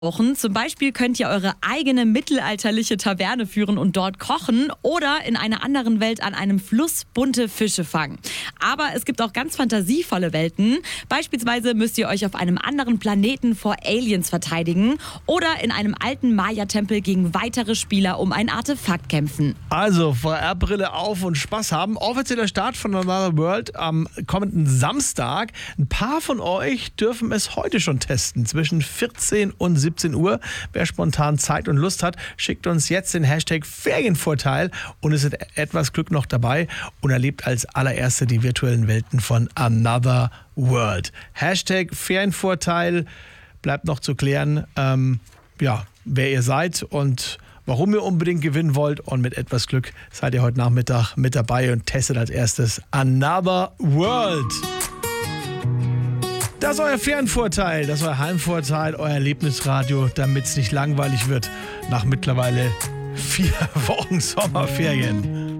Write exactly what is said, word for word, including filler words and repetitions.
Zum Beispiel könnt ihr eure eigene mittelalterliche Taverne führen und dort kochen oder in einer anderen Welt an einem Fluss bunte Fische fangen. Aber es gibt auch ganz fantasievolle Welten. Beispielsweise müsst ihr euch auf einem anderen Planeten vor Aliens verteidigen oder in einem alten Maya-Tempel gegen weitere Spieler um ein Artefakt kämpfen. Also V R-Brille auf und Spaß haben. Offizieller Start von Another World am kommenden Samstag. Ein paar von euch dürfen es heute schon testen. Zwischen vierzehn und siebzehn Uhr. Wer spontan Zeit und Lust hat, schickt uns jetzt den Hashtag Ferienvorteil und es ist etwas Glück noch dabei und erlebt als allererste die virtuellen Welten von Another World. Hashtag Ferienvorteil bleibt noch zu klären, ähm, ja, wer ihr seid und warum ihr unbedingt gewinnen wollt. Und mit etwas Glück seid ihr heute Nachmittag mit dabei und testet als erstes Another World. Das ist euer Ferienvorteil, das ist euer Heimvorteil, euer Erlebnisradio, damit es nicht langweilig wird nach mittlerweile vier Wochen Sommerferien.